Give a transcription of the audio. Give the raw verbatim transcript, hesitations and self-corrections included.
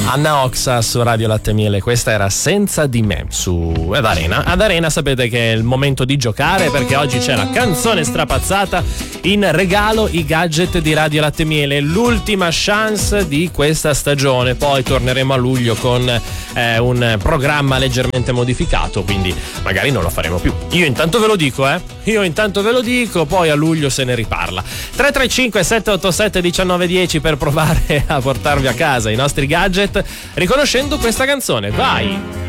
Anna Oxa su Radio Latte Miele, questa era Senza di me su ad Arena. Ad Arena sapete che è il momento di giocare, perché oggi c'è la canzone strapazzata, in regalo i gadget di Radio Latte Miele, l'ultima chance di questa stagione, poi torneremo a luglio con eh, un programma leggermente modificato, quindi magari non lo faremo più. Io intanto ve lo dico, eh io intanto ve lo dico, poi a luglio se ne riparla. Tre tre cinque sette otto sette uno nove uno zero per provare a portarvi a casa i nostri gadget riconoscendo questa canzone. Vai!